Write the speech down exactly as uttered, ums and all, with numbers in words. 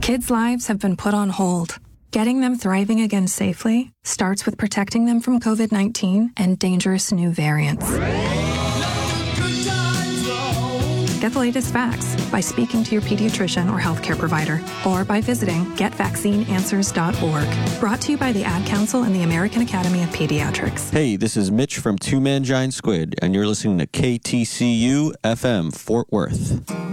Kids' lives have been put on hold. Getting them thriving again safely starts with protecting them from covid nineteen and dangerous new variants. Get the latest facts by speaking to your pediatrician or healthcare provider, or by visiting get vaccine answers dot org. Brought to you by the Ad Council and the American Academy of Pediatrics. Hey, this is Mitch from Two Man Giant Squid, and you're listening to K T C U F M Fort Worth.